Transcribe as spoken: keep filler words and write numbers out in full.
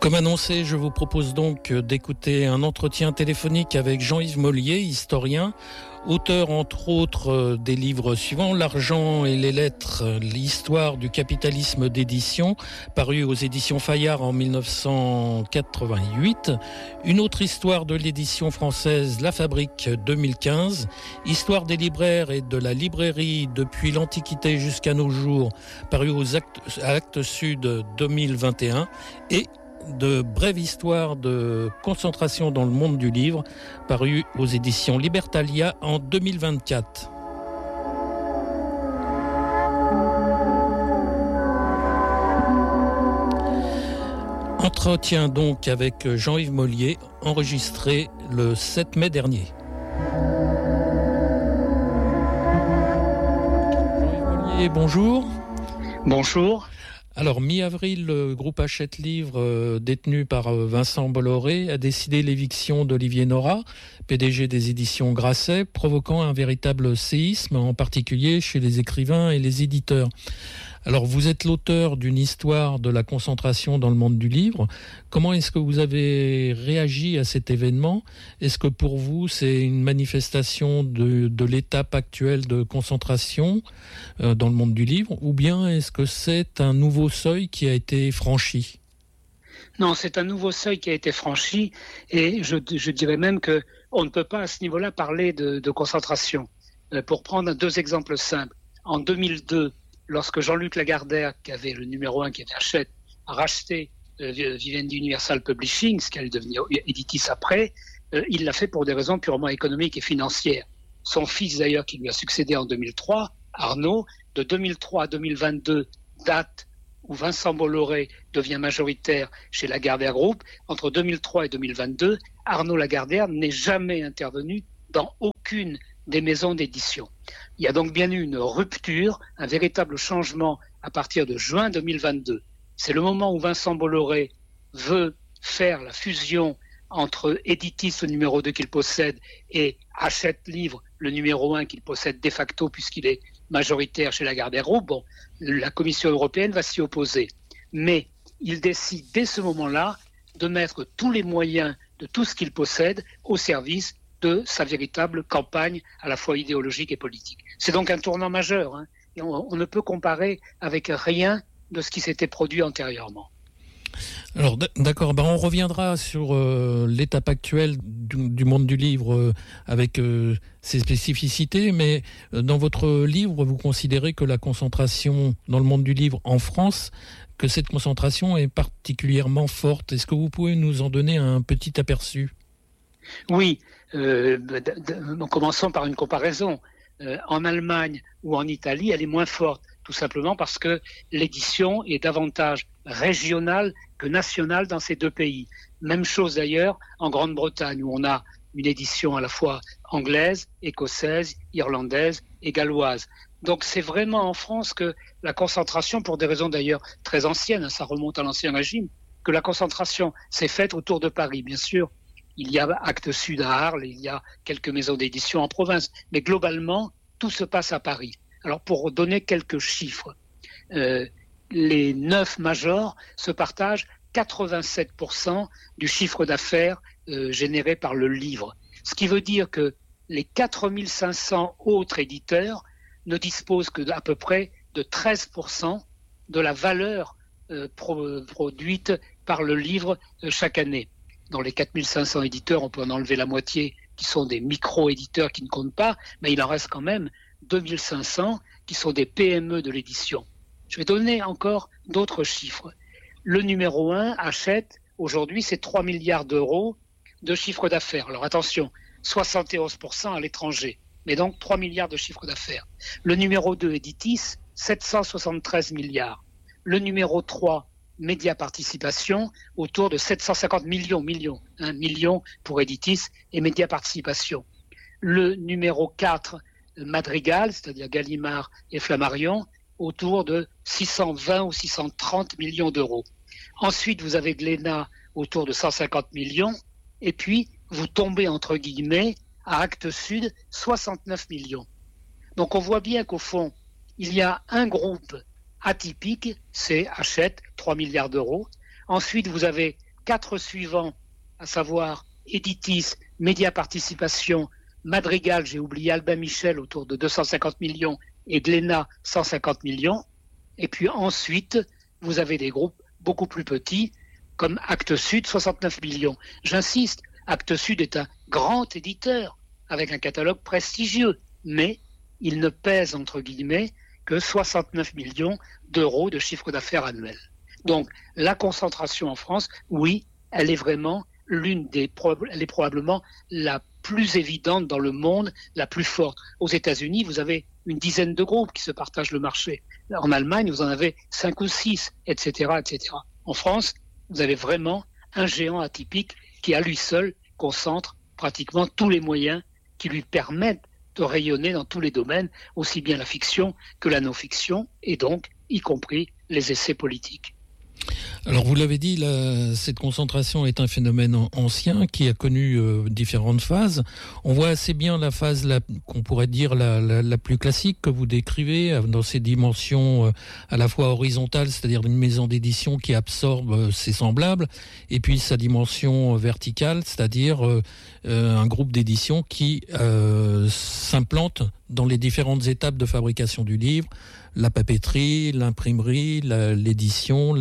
Comme annoncé, je vous propose donc d'écouter un entretien téléphonique avec Jean-Yves Mollier, historien, auteur entre autres des livres suivants, L'argent et les lettres, l'histoire du capitalisme d'édition, paru aux éditions Fayard en dix-neuf cent quatre-vingt-huit, une autre histoire de l'édition française, La Fabrique deux mille quinze, histoire des libraires et de la librairie depuis l'Antiquité jusqu'à nos jours, paru aux Actes, Actes Sud deux mille vingt et un, et de brève histoire de concentration dans le monde du livre, paru aux éditions Libertalia en deux mille vingt-quatre. Entretien donc avec Jean-Yves Mollier, enregistré le sept mai dernier. Jean-Yves Mollier, bonjour. Bonjour. Alors, mi-avril, le groupe Hachette Livre, euh, détenu par euh, Vincent Bolloré, a décidé l'éviction d'Olivier Nora, P D G des éditions Grasset, provoquant un véritable séisme, en particulier chez les écrivains et les éditeurs. Alors, vous êtes l'auteur d'une histoire de la concentration dans le monde du livre. Comment est-ce que vous avez réagi à cet événement ? Est-ce que pour vous, c'est une manifestation de, de l'étape actuelle de concentration euh, dans le monde du livre ? Ou bien est-ce que c'est un nouveau seuil qui a été franchi ? Non, c'est un nouveau seuil qui a été franchi. Et je, je dirais même qu'on ne peut pas à ce niveau-là parler de, de concentration. Euh, pour prendre deux exemples simples. En deux mille deux, lorsque Jean-Luc Lagardère, qui avait le numéro un, qui était Hachette, a racheté euh, Vivendi Universal Publishing, ce qui allait devenir Editis après, euh, il l'a fait pour des raisons purement économiques et financières. Son fils, d'ailleurs, qui lui a succédé en deux mille trois, Arnaud, de deux mille trois à deux mille vingt-deux, date où Vincent Bolloré devient majoritaire chez Lagardère Group, entre deux mille trois et deux mille vingt-deux, Arnaud Lagardère n'est jamais intervenu dans aucune des maisons d'édition. Il y a donc bien eu une rupture, un véritable changement à partir de juin deux mille vingt-deux. C'est le moment où Vincent Bolloré veut faire la fusion entre Editis, le numéro deux qu'il possède, et Hachette Livre, le numéro un qu'il possède de facto puisqu'il est majoritaire chez Lagardère Group. Bon, la Commission européenne va s'y opposer. Mais il décide dès ce moment-là de mettre tous les moyens de tout ce qu'il possède au service de sa véritable campagne à la fois idéologique et politique. C'est donc un tournant majeur, hein, et on, on ne peut comparer avec rien de ce qui s'était produit antérieurement. Alors d'accord, ben on reviendra sur euh, l'étape actuelle du, du monde du livre euh, avec euh, ses spécificités, mais euh, dans votre livre, vous considérez que la concentration dans le monde du livre en France, que cette concentration est particulièrement forte. Est-ce que vous pouvez nous en donner un petit aperçu ? Oui, euh, d- d- commençons par une comparaison. Euh, en Allemagne ou en Italie, elle est moins forte, tout simplement parce que l'édition est davantage régionale que nationale dans ces deux pays. Même chose d'ailleurs en Grande-Bretagne, où on a une édition à la fois anglaise, écossaise, irlandaise et galloise. Donc c'est vraiment en France que la concentration, pour des raisons d'ailleurs très anciennes, hein, ça remonte à l'Ancien Régime, que la concentration s'est faite autour de Paris, bien sûr. Il y a Actes Sud à Arles, il y a quelques maisons d'édition en province. Mais globalement, tout se passe à Paris. Alors, pour donner quelques chiffres, euh, les neuf majors se partagent quatre-vingt-sept pour cent du chiffre d'affaires euh, généré par le livre. Ce qui veut dire que les quatre mille cinq cents autres éditeurs ne disposent que d'à peu près de treize pour cent de la valeur euh, pro- produite par le livre euh, chaque année. Dans les quatre mille cinq cents éditeurs, on peut en enlever la moitié qui sont des micro-éditeurs qui ne comptent pas, mais il en reste quand même deux mille cinq cents qui sont des P M E de l'édition. Je vais donner encore d'autres chiffres. Le numéro un, Hachette, aujourd'hui, c'est trois milliards d'euros de chiffre d'affaires. Alors attention, soixante et onze pour cent à l'étranger, mais donc trois milliards de chiffre d'affaires. Le numéro deux, Editis, sept cent soixante-treize milliards. Le numéro trois, Média Participation, autour de sept cent cinquante millions, millions, hein, millions pour Editis et Média Participation. Le numéro quatre, Madrigal, c'est-à-dire Gallimard et Flammarion, autour de six cent vingt ou six cent trente millions d'euros. Ensuite, vous avez Glénat autour de cent cinquante millions, et puis vous tombez entre guillemets à Actes Sud, soixante-neuf millions. Donc on voit bien qu'au fond, il y a un groupe atypique, c'est Hachette, trois milliards d'euros. Ensuite, vous avez quatre suivants, à savoir Editis, Média Participation, Madrigal, j'ai oublié Albin Michel autour de deux cent cinquante millions et Glénat cent cinquante millions. Et puis ensuite, vous avez des groupes beaucoup plus petits comme Actes Sud, soixante-neuf millions. J'insiste, Actes Sud est un grand éditeur avec un catalogue prestigieux, mais il ne pèse entre guillemets que soixante-neuf millions d'euros de chiffre d'affaires annuel. Donc la concentration en France, oui, elle est vraiment l'une des, elle est probablement la plus évidente dans le monde, la plus forte. Aux États-Unis, vous avez une dizaine de groupes qui se partagent le marché. En Allemagne, vous en avez cinq ou six, et cetera, et cetera. En France, vous avez vraiment un géant atypique qui, à lui seul, concentre pratiquement tous les moyens qui lui permettent de rayonner dans tous les domaines, aussi bien la fiction que la non-fiction, et donc, y compris les essais politiques. Alors vous l'avez dit, la, cette concentration est un phénomène ancien qui a connu euh, différentes phases. On voit assez bien la phase la, qu'on pourrait dire la, la, la plus classique que vous décrivez dans ses dimensions euh, à la fois horizontales, c'est-à-dire une maison d'édition qui absorbe euh, ses semblables, et puis sa dimension euh, verticale, c'est-à-dire euh, euh, un groupe d'édition qui euh, s'implante dans les différentes étapes de fabrication du livre, la papeterie, l'imprimerie, la, l'édition,